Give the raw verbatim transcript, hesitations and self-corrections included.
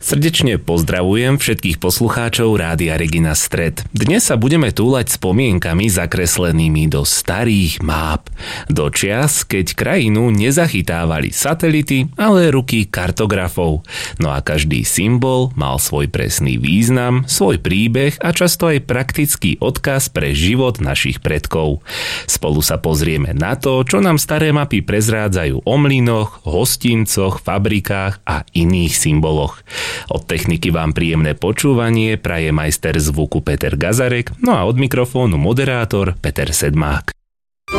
Srdečne pozdravujem všetkých poslucháčov Rádia Regina Stred. Dnes sa budeme túlať spomienkami zakreslenými do starých máp. Do čias, keď krajinu nezachytávali satelity, ale ruky kartografov. No a každý symbol mal svoj presný význam, svoj príbeh a často aj praktický odkaz pre život našich predkov. Spolu sa pozrieme na to, čo nám staré mapy prezrádzajú o mlynoch, hostincoch, fabrikách a iných symboloch. Od techniky vám príjemné počúvanie praje majster zvuku Peter Gazarek, no a od mikrofónu moderátor Peter Sedmák.